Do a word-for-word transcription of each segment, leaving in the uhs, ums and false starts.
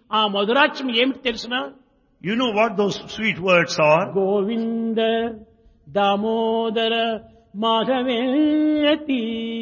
ఆ మధురాక్షం ఏమిటి తెలుసునా? You know what those sweet words are? Govinda Damodara మాధవేతి.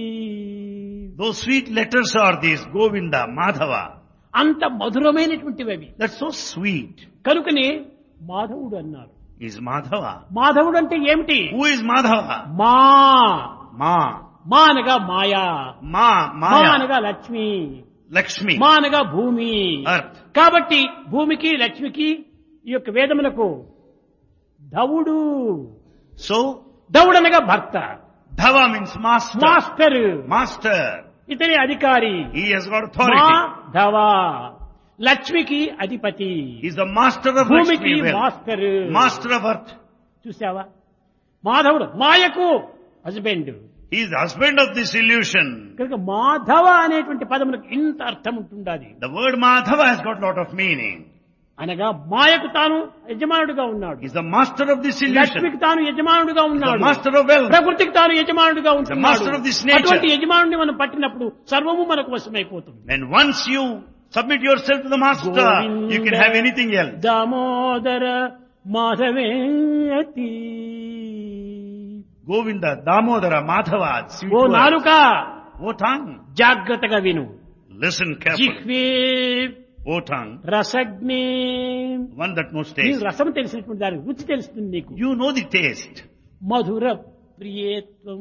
Those sweet letters are these, Govinda, Madhava. అంత మధురమైనటువంటివి అవి. That's so sweet. కనుకనే మాధవుడు అన్నారు. Is Madhava. మాధవుడు అంటే ఏమిటి? Who is Madhava? మా Ma. మా అనగా మాయా, Ma, మా Maya. అనగా లక్ష్మి, Lakshmi. మా అనగా భూమి. Earth. కాబట్టి భూమికి లక్ష్మికి ఈ యొక్క వేదములకు ధవుడు. So, ధవుడు అనగా భర్త, Dhava means master. Master, Master. ఇతని అధికారి. He has got మా authority. ధవ లక్ష్మికి అధిపతి, He's the master of భూమికి Lakshmi wealth. Master. Master of earth. చూసావా? మాధవుడు మాయకు husband. He is the husband of this illusion. కనుక మాధవ అనేటువంటి పదములకు ఇంత అర్థం ఉంటుండాలి. The word Madhava has got a lot of meaning. అనగా మాయకు తాను యజమానుడిగా ఉన్నాడు, He's the master of this illusion. లక్ష్మికి తాను యజమానుడిగా The ఉన్నాడు, master of wealth. ప్రకృతికి తాను యజమానుడిగా ఉంటున్నాడు. master of this nature. అటువంటి యజమానుడిని మనం పట్టినప్పుడు సర్వము మనకు వశమైపోతుంది. And once you submit yourself to the master, you can have anything else. Damodara మాధవేతి. Govinda, Damodara, Madhava, sweet oh words. నాలుక O tongue, జాగ్రత్తగా విను. listen carefully. జిహ్వే O tongue, రసగ్నే. one that knows నీకు taste. రసం తెలిసినటువంటి దాని రుచి తెలుస్తుంది నీకు. You know the taste. మధుర ప్రియేత్వం.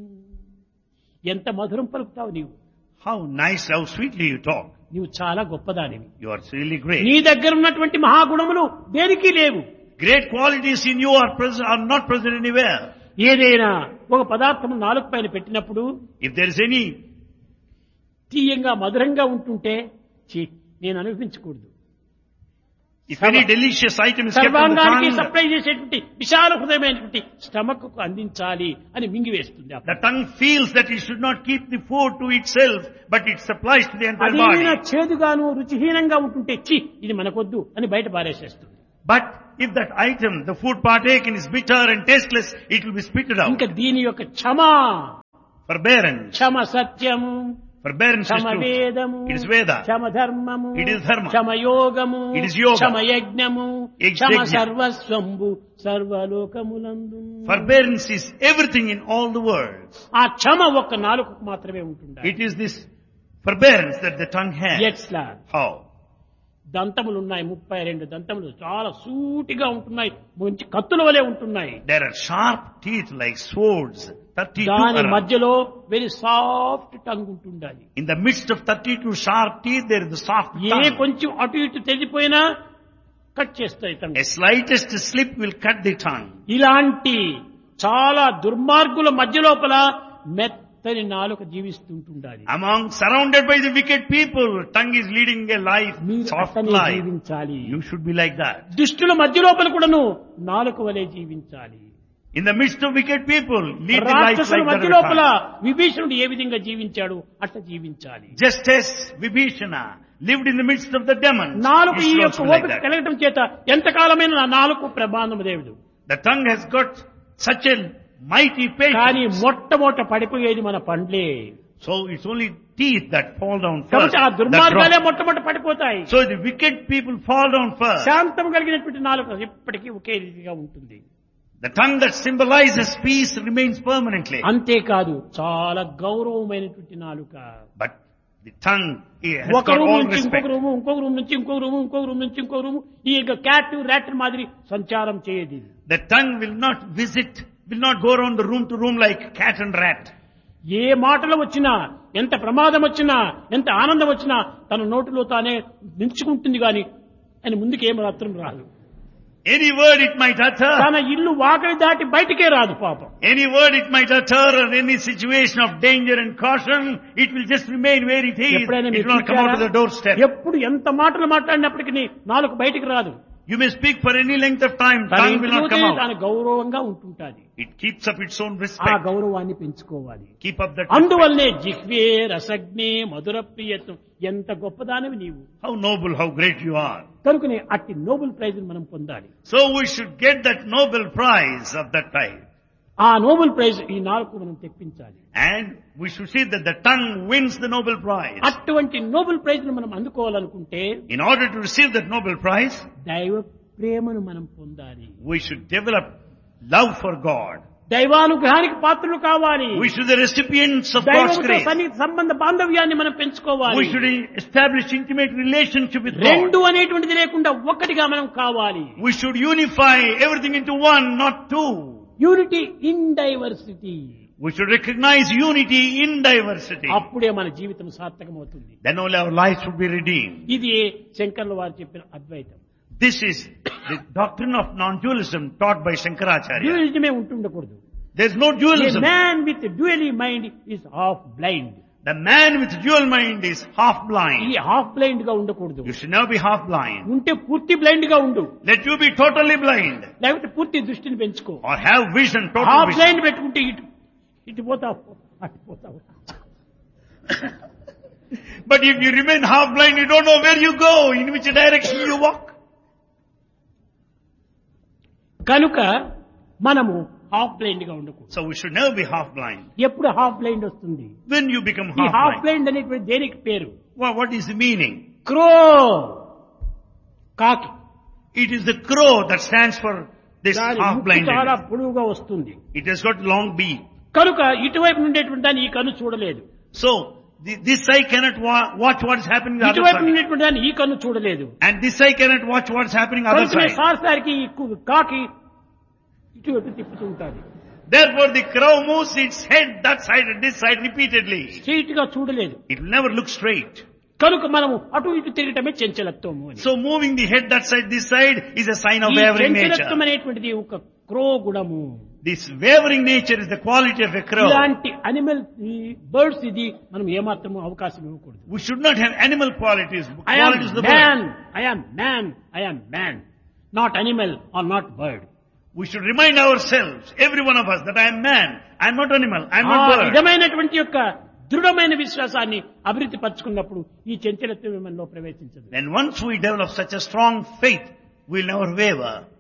ఎంత మధురం పలుకుతావు నీవు. How nice, how sweetly you talk. నీవు చాలా గొప్పదానివి. You are really great. నీ దగ్గర ఉన్నటువంటి మహాగుణములు దేనికి లేవు. Great qualities in you are present, are not present anywhere. ఏదైనా ఒక పదార్థము నాలుగు పైన పెట్టినప్పుడు If there is any, తీయంగా మధురంగా ఉంటుంటే ఛీ, నేను అనుభవించకూడదు. if any delicious item is kept on the సర్వాంగానికి tongue, supply చేసేటువంటి విశాల హృదయమైనటువంటి స్టమక్ కు అందించాలి అని మింగివేస్తుంది. the tongue feels that it should not keep the food to itself, but it supplies to the entire అదేనా body. చేదుగాను రుచిహీనంగా ఉంటుంటే చి ఇది మనకొద్దు అని బయట పారేసేస్తుంది. But if that item, the food partaken, is bitter and tasteless, it will be spitted out. ఇంకా దీని యొక్క క్షమ, Forbearance. క్షమ సత్యము, Forbearance is క్షమ truth. వేదము, It is Veda. క్షమ ధర్మము, It is dharma. క్షమ యోగము, It is yoga. క్షమ యజ్ఞము, Yajna. Kshama సర్వస్వంబు సర్వలోకములందు. Forbearance is everything in all the world. ఆ క్షమ ఒక్క నాలుకకు మాత్రమే ఉంటుంది. It is this forbearance that the tongue has. ఎట్లా? How? దంతములు ఉన్నాయి, ముప్పై రెండు దంతములు చాలా సూటిగా ఉంటున్నాయి, మంచి కత్తుల వలె ఉంటున్నాయి. There are sharp teeth like swords. thirty-two దాని around. మధ్యలో వెరీ సాఫ్ట్ టంగ్ ఉంటుండాలి. In the midst of thirty-two sharp teeth, there is the soft A tongue. కొంచెం అటు ఇటు తెగిపోయినా కట్ చేస్తాయి tongue. A slightest slip will cut the tongue. ఇలాంటి చాలా దుర్మార్గుల మధ్య లోపల మెత్తని నాలుక జీవిస్తుంటుండాలి. Among, surrounded by the wicked people, tongue is leading a life, మీరు soft అట్టనే life. జీవించాలి. You should be like that. దుష్టుల మధ్య లోపల కూడాను నాలుక వలె జీవించాలి. In the midst of wicked people, lead the life రాక్షసుల like మధ్య that. లోపల విభీషణుడు ఏ విధంగా జీవించాడు అట్లా జీవించాలి. Just as Vibhishana lived in the midst of the demons, నాలుగు you ఈ should యొక్క also like ఓపిక that. కలగటం చేత ఎంతకాలమైన నా నాలుగు ప్రమాణము దేవుడు. The tongue has got such a mighty కానీ patience. మొట్టమొదట పడిపోయేది మన పండ్లే. So it's only teeth that fall down first. కాబట్టి ఆ that దుర్మార్గాలే drop. మొట్టమొదట పడిపోతాయి. So the wicked people fall down first. శాంతం కలిగినటువంటి నాలుక ఎప్పటికీ ఒకే రీతిగా ఉంటుంది. The tongue that symbolizes peace remains permanently. అంతేకాదు చాలా గౌరవమైనటువంటి నాలుక. But the tongue it has ఒక got రూమ్ all నుంచి respect. ఇంకొక రూము, ఇంకొక రూమ్ నుంచి ఇంకొక రూము, ఇంకొక రూమ్ నుంచి ఇంకొక రూము, ఈ క్యాట్ ర్యాట్ మాదిరి సంచారం చేయదు. The tongue will not visit, will not go around the room to room like cat and rat. ఏ మాటలు వచ్చినా, ఎంత ప్రమాదం వచ్చినా, ఎంత ఆనందం వచ్చినా తన నోటిలో తానే నిల్చుకుంటుంది గాని అని ముందుకు ఏం మాత్రం రాదు. Any word it might utter, తన ఇల్లు వాకిలి దాటి బయటికే రాదు పాపం. any word it might utter or any situation of danger and caution, it will just remain where it is. ఎప్పుడైనా It మీరు will not come out to the చూశారా? doorstep. ఎప్పుడు ఎంత మాటలు మాట్లాడినప్పటికీ నాలుగు బయటికి రాదు. You may speak for any length of time, తన tongue will not ఇంటిలోనే come out. తాను గౌరవంగా ఉంటుంటాది. It keeps up its own ఆ respect. గౌరవాన్ని పెంచుకోవాలి. Keep up that respect. అందువల్లనే జిహ్వే రసజ్ఞే మధుర ప్రియత్వం ఎంత గొప్పదానివి నీవు. How noble, how great you are. కనుకనే అట్టి నోబెల్ ప్రైజ్ మనం పొందాలి. So we should get that Nobel Prize of that type. ఆ నోబెల్ ప్రైజ్ ఈ నాలుగు మనం తెప్పించాలి. And we should see that the tongue wins the Nobel Prize. అటువంటి Nobel prize ను మనం అందుకోవాలనుకుంటే In order to receive that Nobel Prize, దైవ ప్రేమను మనం పొందాలి. we should develop love for God. దైవానుగ్రహానికి పాత్రలు కావాలి. We should be the recipients of God's దైవంతో grace. సన్నిహిత సంబంధ బాంధవ్యాన్ని మనం పెంచుకోవాలి. We should establish intimate relationship with God. రెండు అనేటువంటిది లేకుండా ఒక్కటిగా మనం కావాలి. We should unify everything into one, not two. Unity in diversity. We should recognize unity in diversity. అప్పుడే మన జీవితం సార్థకమవుతుంది. Then only our lives would be redeemed. ఇది శంకర్ల వారు చెప్పిన అద్వైతం. This is the doctrine of non-dualism taught by Shankaracharya. డ్యూయలిజమే ఉంటుండకూడదు. There is no A dualism. man with dually mind is half blind. The man with dual mind is half ఈ blind. Half blind గా ఉండకూడదు. You should never be half blind. ఉంటే పూర్తి blind గా ఉండు. Let you be totally blind. లేకపోతే పూర్తి దృష్టిని పెంచుకో. Or have vision, total half vision. Blind పెట్టుకుంటే ఇటు ఇటు పోతావు అటు పోతావు. But if you remain half blind, you don't know where you go, in which direction you walk. కనుక మనము హాఫ్ బ్లైండ్ గా ఉండకూడదు. So we should never be half blind. ఎప్పుడు హాఫ్ బ్లైండ్ వస్తుంది? When you become ఈ half half blind, blind అనేటువంటి దేనికి పేరు? well, what is the meaning? క్రో, కాకి. It is the crow that stands for this దాని half ముక్కు చాలా blindness. పొడవుగా వస్తుంది. It has got long beak. కనుక ఇటువైపు ఉండేటువంటి దాన్ని ఈ కన్ను చూడలేదు. So the, this eye cannot wa- watch what is happening the other ఇటువైపు side. ఉండేటువంటి దాన్ని ఈ కన్ను చూడలేదు. And this eye cannot watch what is happening other కనుకనే side. సారిసారికి ఈ కు- కాకి ఇటు అటు తిప్పుతూ ఉంటుంది. Therefore the crow moves its head that side and this side repeatedly. Straight గా చూడలేదు. It will never look straight. కనుక మనము అటు ఇటు తిరగటమే చంచలత్వము అని. So moving the head that side, this side is a sign of ఈ wavering చంచలత్వం nature. అనేటువంటిది ఒక క్రో గుణము. This wavering nature is the quality of a crow. ఇలాంటి అనిమల్ ఈ బర్డ్స్ ఇది మనం ఏమాత్రము అవకాశం ఇవ్వకూడదు. We should not have animal qualities. I am Qualities of the bird. man, I am man, I am man, not animal or not bird. We should remind ourselves, every one of us, that I am man, I am not animal, I am ఆ not bird. విధమైనటువంటి యొక్క దృఢమైన విశ్వాసాన్ని అభివృద్ధి పరచుకున్నప్పుడు ఈ చంచలత్వం మనలో ప్రవేశించదు. Then once we develop such a strong faith, we will never waver.